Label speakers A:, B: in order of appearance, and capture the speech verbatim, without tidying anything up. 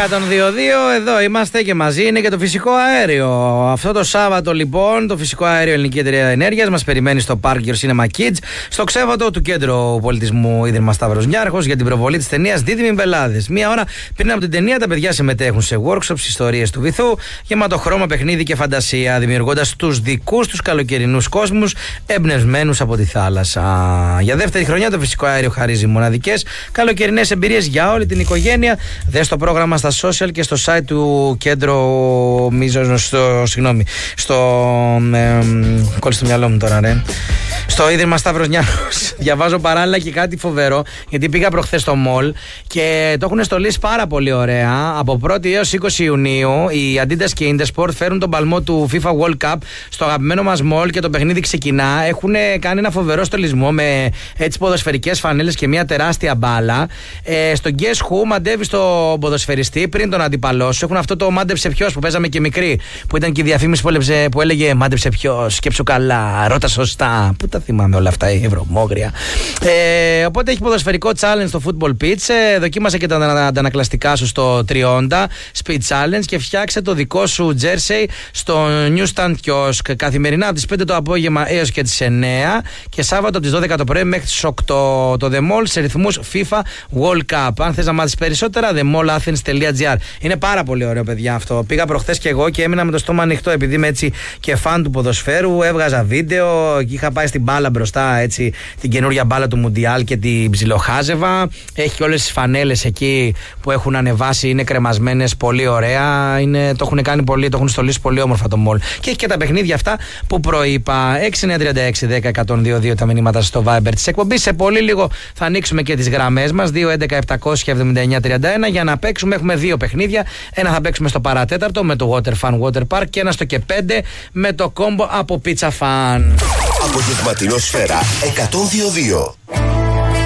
A: εκατόν δύο κόμμα δύο, εδώ είμαστε και μαζί είναι και το φυσικό αέριο. Αυτό το Σάββατο λοιπόν το φυσικό αέριο Ελληνική Εταιρεία Ενέργειας μας περιμένει στο Park Your Cinema Kids, στο Ξέβατο του Κέντρου Πολιτισμού Ίδρυμα Σταύρος Νιάρχος για την προβολή της ταινίας Δίδυμοι Μπελάδες. Μία ώρα πριν από την ταινία τα παιδιά συμμετέχουν σε workshops, ιστορίες του βυθού, γεματοχρώμα, παιχνίδι και φαντασία, δημιουργώντας τους δικούς τους καλοκαιρινούς κόσμους εμπνευσμένους από τη θάλασσα. Για δεύτερη χρονιά το φυσικό αέριο χαρίζει μοναδικές καλοκαιρινές εμπειρίες για όλη την οικογένεια. Δες το πρόγραμμα στα social και στο site του κέντρου. Μίζω, στο, συγγνώμη, στο. Ε, κόλλησε το μυαλό μου τώρα, ρε. Στο Ίδρυμα Σταύρος Νιάρχος. Διαβάζω παράλληλα και κάτι φοβερό, γιατί πήγα προχθές στο mall και το έχουν στολίσει πάρα πολύ ωραία. Από πρώτη έως είκοσι Ιουνίου οι Adidas και η Intersport φέρουν τον παλμό του FIFA World Cup στο αγαπημένο μας mall και το παιχνίδι ξεκινά. Έχουν κάνει ένα φοβερό στολισμό με έτσι ποδοσφαιρικές φανέλες και μια τεράστια μπάλα. Ε, στο Guess Who μαντεύει στο ποδοσφαιριστή πριν τον αντίπαλό σου. Έχουν αυτό το μάντεψε ποιος που παίζαμε και μικρή, που ήταν και η διαφήμιση που, έλεψε, που έλεγε μάντεψε ποιος, σκέψου καλά, ρώτα σωστά. Πού τα θυμάμαι όλα αυτά, η ευρωμόγρια. Ε, οπότε έχει ποδοσφαιρικό challenge στο football pitch. Ε, δοκίμασε και τα αντανακλαστικά σου στο τριόντα Speed Challenge και φτιάξε το δικό σου jersey στο Newstand Kiosk. Καθημερινά από τις πέντε το απόγευμα έως και τις εννέα και Σάββατο από τις δώδεκα το πρωί μέχρι τις οκτώ το The Mall σε ρυθμούς FIFA World Cup. Αν θες να μάθεις περισσότερα, the mall athens dot gr. Είναι πάρα πολύ ωραίο, παιδιά, αυτό. Πήγα προχθές και εγώ και έμεινα με το στόμα ανοιχτό επειδή είμαι έτσι και φαν του ποδοσφαίρου. Έβγαζα βίντεο και είχα πάει στην μπάλα μπροστά, έτσι, την καινούργια μπάλα του Μουντιάλ και την ψιλοχάζευα. Έχει όλες τις φανέλες εκεί που έχουν ανεβάσει, είναι κρεμασμένες, πολύ ωραία. Είναι, το έχουν κάνει πολύ, το έχουν στολίσει πολύ όμορφα το mall. Και έχει και τα παιχνίδια αυτά που προείπα. έξι εννιά τρία έξι δέκα εκατόν δύο δύο τα μηνύματα στο Viber της εκπομπής. Σε πολύ λίγο θα ανοίξουμε και τις γραμμές μας δύο έντεκα επτακόσια εβδομήντα εννιά τριάντα ένα για να παίξουμε. Έχουμε δύο παιχνίδια. Ένα θα παίξουμε στο παρατέταρτο με το Water Fun Water Park και ένα στο και πέντε με το κόμπο από Pizza Fan.
B: Απογευματινό Σφαίρα εκατόν δύο δύο.